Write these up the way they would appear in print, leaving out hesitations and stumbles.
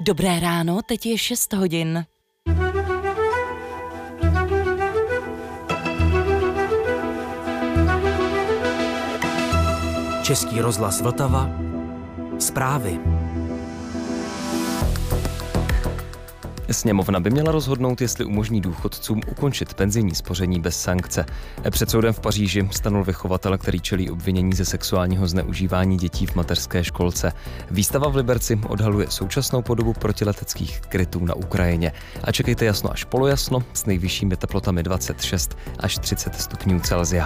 Dobré ráno, teď je 6 hodin. Český rozhlas Vltava. Zprávy. Sněmovna by měla rozhodnout, jestli umožní důchodcům ukončit penzijní spoření bez sankce. Před soudem v Paříži stanul vychovatel, který čelí obvinění ze sexuálního zneužívání dětí v mateřské školce. Výstava v Liberci odhaluje současnou podobu protileteckých krytů na Ukrajině. A čekejte jasno až polojasno s nejvyššími teplotami 26 až 30 stupňů Celsia.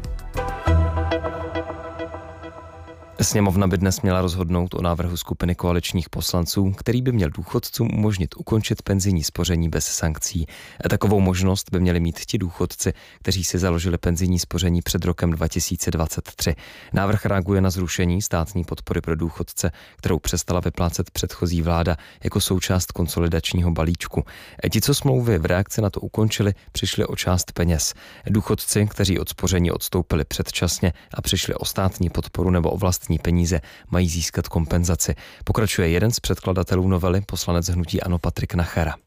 Sněmovna by dnes měla rozhodnout o návrhu skupiny koaličních poslanců, který by měl důchodcům umožnit ukončit penzijní spoření bez sankcí. Takovou možnost by měli mít ti důchodci, kteří si založili penzijní spoření před rokem 2023. Návrh reaguje na zrušení státní podpory pro důchodce, kterou přestala vyplácet předchozí vláda jako součást konsolidačního balíčku. Ti, co smlouvy v reakci na to ukončili, přišli o část peněz. Důchodci, kteří od spoření odstoupili předčasně a přišli o státní podporu nebo o vlastní peníze, mají získat kompenzaci. Pokračuje jeden z předkladatelů novely, poslanec hnutí ANO Patrik Nacher.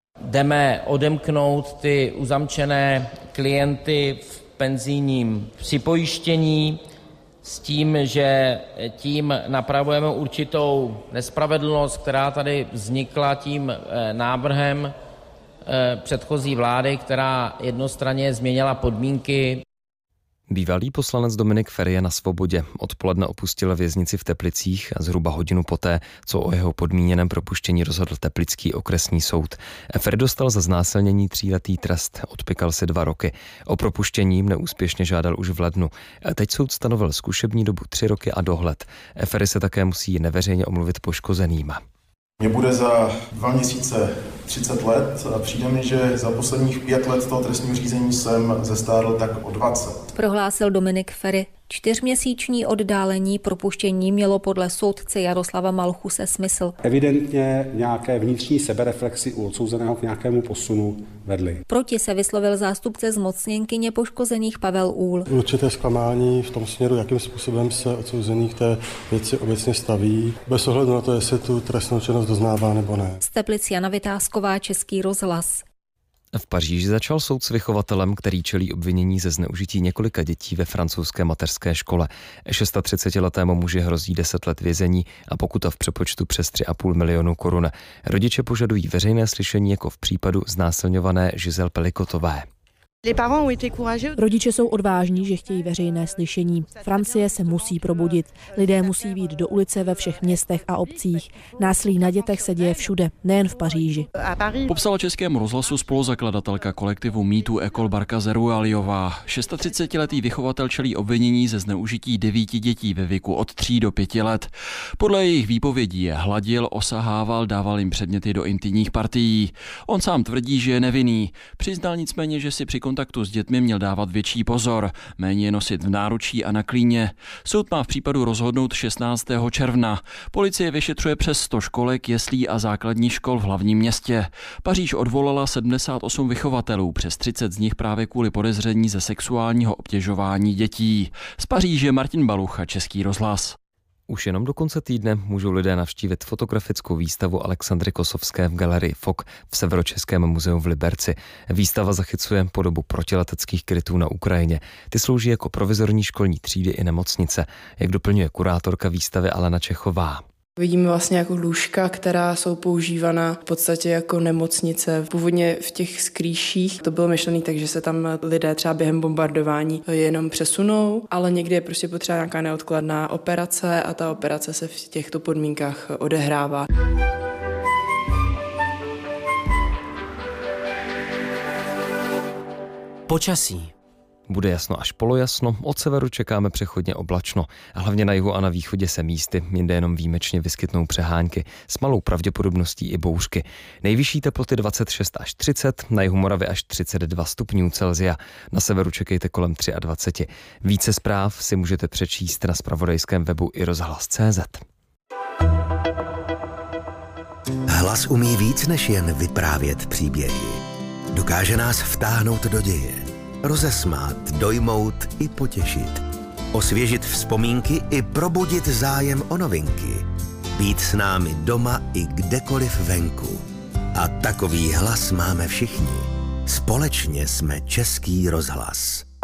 Jdeme odemknout ty uzamčené klienty v penzijním připojištění s tím, že tím napravujeme určitou nespravedlnost, která tady vznikla tím návrhem předchozí vlády, která jednostranně změnila podmínky. Bývalý poslanec Dominik Feri je na svobodě. Odpoledne opustil věznici v Teplicích a zhruba hodinu poté, co o jeho podmíněném propuštění rozhodl Teplický okresní soud. Feri dostal za znásilnění 3letý trest, odpykal si 2 roky. O propuštění neúspěšně žádal už v lednu. Teď soud stanovil zkušební dobu 3 roky a dohled. Feri se také musí neveřejně omluvit poškozeným. Mně bude za 2 měsíce 30 let a přijde mi, že za posledních 5 let toho trestního řízení jsem zestárl tak o 20. Prohlásil Dominik Feri. 4měsíční oddálení propuštění mělo podle soudce Jaroslava Malchuse smysl. Evidentně nějaké vnitřní sebereflexy u odsouzeného k nějakému posunu vedly. Proti se vyslovil zástupce zmocněnkyně poškozených Pavel Úhl. Určité zklamání v tom směru, jakým způsobem se odsouzený k té věci obecně staví, bez ohledu na to, jestli tu trestnou činnost doznává nebo ne. Z Teplic Jana Vytázková, Český rozhlas. V Paříži začal soud s vychovatelem, který čelí obvinění ze zneužití několika dětí ve francouzské mateřské škole. 36letému muži hrozí 10 let vězení a pokuta v přepočtu přes 3,5 milionu korun. Rodiče požadují veřejné slyšení jako v případu znásilňované Giselle Pelikotové. Rodiče jsou odvážní, že chtějí veřejné slyšení. Francie se musí probudit. Lidé musí vyjít do ulice ve všech městech a obcích. Násilí na dětech se děje všude, nejen v Paříži. Popsala Českému rozhlasu spoluzakladatelka kolektivu MeToo Ecole Barka Zeroualiová. 36letý vychovatel čelí obvinění ze zneužití 9 dětí ve věku od 3 do 5 let. Podle jejich výpovědí je hladil, osahával, dával jim předměty do intimních partií. On sám tvrdí, že je nevinný. Přiznal nicméně, že si při kontaktu s dětmi měl dávat větší pozor, méně je nosit v náručí a na klíně. Soud má v případu rozhodnout 16. června. Policie vyšetřuje přes 100 školek, jeslí a základních škol v hlavním městě. Paříž odvolala 78 vychovatelů, přes 30 z nich právě kvůli podezření ze sexuálního obtěžování dětí. Z Paříže Martin Balucha, Český rozhlas. Už jenom do konce týdne můžou lidé navštívit fotografickou výstavu Alexandry Kosovské v galerii FOK v Severočeském muzeu v Liberci. Výstava zachycuje podobu protileteckých krytů na Ukrajině. Ty slouží jako provizorní školní třídy i nemocnice, jak doplňuje kurátorka výstavy Alena Čechová. Vidíme vlastně jako lůžka, která jsou používaná v podstatě jako nemocnice. Původně v těch skrýších to bylo myšlené tak, že se tam lidé třeba během bombardování jenom přesunou, ale někdy je prostě potřeba nějaká neodkladná operace a ta operace se v těchto podmínkách odehrává. Počasí. Bude jasno až polojasno, od severu čekáme přechodně oblačno a hlavně na jihu a na východě se místy, jinde jenom výjimečně vyskytnou přehánky s malou pravděpodobností i bouřky. Nejvyšší teploty 26 až 30, na jihu Moravy až 32 stupňů Celsia, na severu čekejte kolem 23. Více zpráv si můžete přečíst na zpravodajském webu i rozhlas.cz. Hlas umí víc než jen vyprávět příběhy. Dokáže nás vtáhnout do děje. Rozesmát, dojmout i potěšit. Osvěžit vzpomínky i probudit zájem o novinky. Být s námi doma i kdekoliv venku. A takový hlas máme všichni. Společně jsme Český rozhlas.